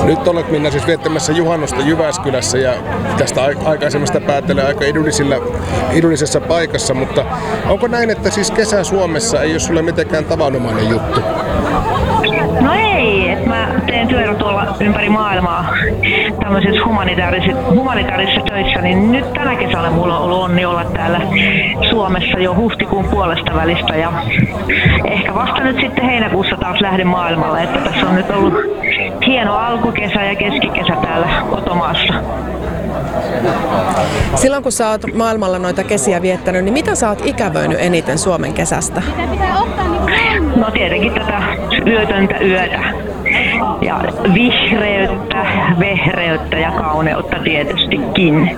Nyt olet, Minna, siis viettämässä juhannusta Jyväskylässä ja tästä aikaisemmasta päättelee aika idyllisessä paikassa, mutta onko näin, että siis kesä Suomessa ei ole sulle mitenkään tavanomainen juttu? No ei, että mä teen työtä tuolla ympäri maailmaa tämmöisissä humanitaarisissa töissä, niin nyt tänä kesänä mulla on ollut onni olla täällä Suomessa jo huhtikuun puolesta välistä ja ehkä vasta nyt sitten heinäkuussa taas lähden maailmalle, että tässä on nyt ollut hieno alkukesä ja keskikesä täällä kotomaassa. Silloin kun sä oot maailmalla noita kesiä viettänyt, niin mitä sä oot ikävöinyt eniten Suomen kesästä? No tietenkin tätä yötöntä yötä ja vihreyttä, vehreyttä ja kauneutta tietystikin.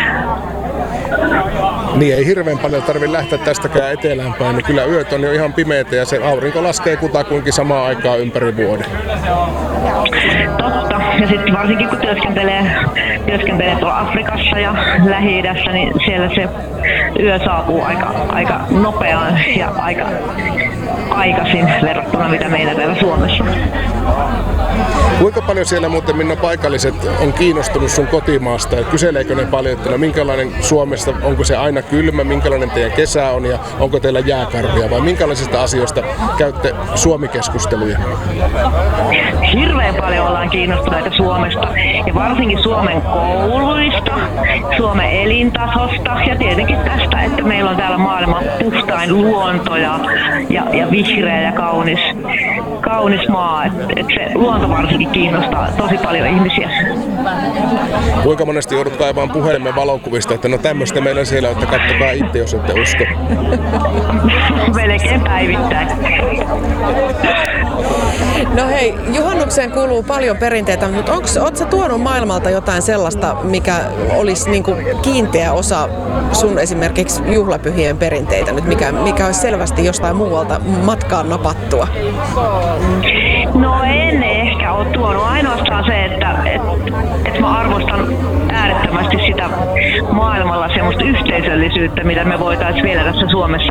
Niin ei hirveän paljon tarvitse lähteä tästäkään etelään päin, niin kyllä yöt on jo ihan pimeitä ja se aurinko laskee kutakuinkin samaan aikaan ympäri vuoden. Totta, ja sitten varsinkin kun työskentelee tuolla Afrikassa ja Lähi-idässä, niin siellä se yö saapuu aika nopeaan ja aika aikaisin verrattuna mitä meillä täällä Suomessa. Kuinka paljon siellä muuten, Minna, paikalliset on kiinnostunut sun kotimaasta ja kyseleekö ne paljon, että no minkälainen Suomesta, onko se aina kylmä, minkälainen teidän kesä on ja onko teillä jääkarvia vai minkälaisista asioista käytte Suomi-keskusteluja? Hirveän paljon ollaan kiinnostuneita Suomesta ja varsinkin Suomen kouluista, Suomen elintasosta ja tietenkin tästä, että meillä on täällä maailman puhtain luonto ja vihreä ja kaunis maa. Että se luonto varsinkin kiinnostaa tosi paljon ihmisiä. Kuinka monesti joudut kaivaan puhelimen valokuvista, että no tämmöistä meillä siellä on, että katsokaa itse, jos ette usko. Melkein päivittäin. No hei, juhannukseen kuuluu paljon perinteitä, mutta ootko sä tuonut maailmalta jotain sellaista, mikä olisi niinku kiinteä osa sun esimerkiksi juhlapyhien perinteitä nyt, mikä olisi selvästi jostain muualta matkaan napattua? No en ehkä ole tuonut. Ainoastaan se, että mä arvostan äärettömästi sitä maailmalla semmoista yhteisöllisyyttä, mitä me voitaisiin vielä tässä Suomessa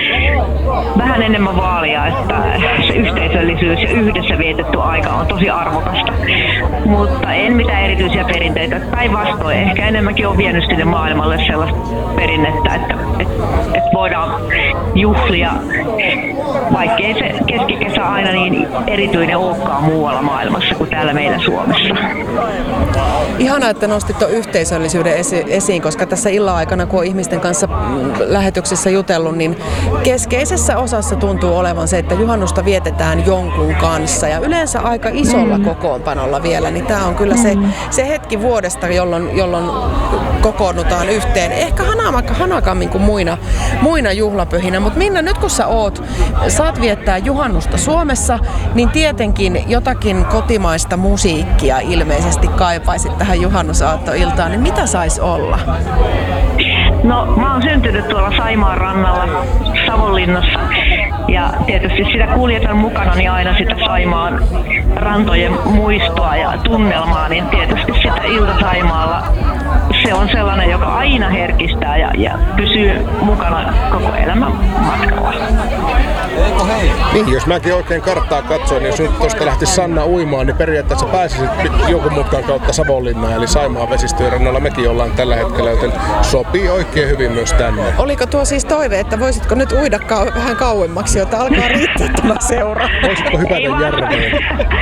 vähän enemmän vaalia, että se yhteisöllisyys ja yhdessä vietetty aika on tosi arvokasta. Mutta en mitään erityisiä perinteitä. Päinvastoin ehkä enemmänkin on vienyt sinne maailmalle sellaista perinnettä, että voidaan juhlia, vaikkei se keskikesä aina niin erityinen olekaan muualla maailmassa kuin täällä meillä Suomessa. Ihanaa, että nostit tuon yhteisöllisyyden esiin, koska tässä illan aikana, kun on ihmisten kanssa lähetyksessä jutellut, niin keskeisessä osassa tuntuu olevan se, että juhannusta vietetään jonkun kanssa ja yleensä aika isolla kokoonpanolla vielä, niin tämä on kyllä se hetki vuodesta, jolloin kokoonnutaan yhteen. Ehkä hanakammin kuin muina juhlapyhinä, mutta Minna, nyt kun saat viettää juhannusta Suomessa, niin tietenkin jotakin kotimaista musiikkia ilmeisesti kaipaisit tähän juhannusaattoiltaan, niin mitä sais olla? No, mä oon syntynyt tuolla Saimaan rannalla Savonlinnassa ja tietysti sitä kuljetan mukana niin aina sitä Saimaan rantojen muistoa ja tunnelmaa, niin tietysti sitä Ilta Saimaalla se on sellainen, joka aina herkistää ja pysyy mukana koko elämän matkalla. Niin, jos mäkin oikein karttaa katsoin, niin jos nyt tuosta lähtisi Sanna uimaan, niin periaatteessa pääsisit jonkun mutkan kautta Savonlinnaan, eli Saimaan vesistöjen rannalla mekin ollaan tällä hetkellä, joten sopii oikein hyvin myös tänne. Oliko tuo siis toive, että voisitko nyt uida vähän kauemmaksi, jotta alkaa riittää tämä seura? Voisitko hypätä järveen?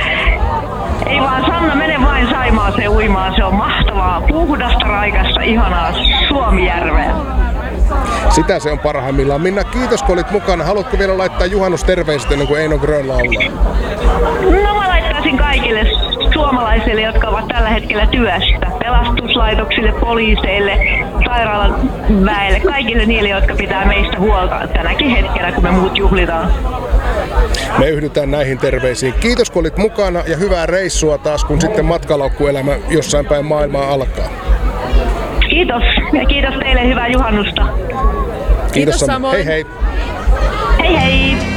Ei vaan, Sanna, mene vain Saimaaseen uimaan, se on mahtavaa, puhdasta, raikasta, ihanaa Suomijärveä. Sitä se on parhaimmillaan. Minna, kiitos kun olit mukana. Haluatko vielä laittaa juhannusterveiset ennen kuin Eino Grön laulaa? No mä laittaisin kaikille suomalaisille, jotka ovat tällä hetkellä työssä. Pelastuslaitoksille, poliiseille, sairaalan väelle, kaikille niille, jotka pitää meistä huolta tänäkin hetkenä, kun me muut juhlitaan. Me yhdytään näihin terveisiin. Kiitos kun olit mukana ja hyvää reissua taas, kun sitten matkalaukkuelämä jossain päin maailmaa alkaa. Kiitos ja kiitos teille, hyvää juhannusta. Kiitos samoin. Hei hei. Hei hei.